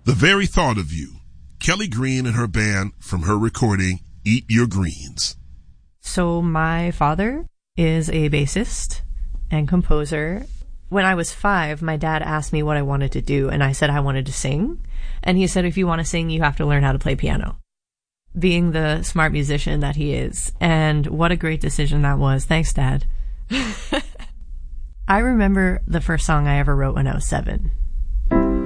The very thought of you. Kelly Green and her band from her recording, Eat Your Greens. So my father is a bassist and composer. When I was 5, my dad asked me what I wanted to do, and I said I wanted to sing. And he said, if you want to sing, you have to learn how to play piano. Being the smart musician that he is. And what a great decision that was. Thanks, Dad. I remember the first song I ever wrote when I was 7.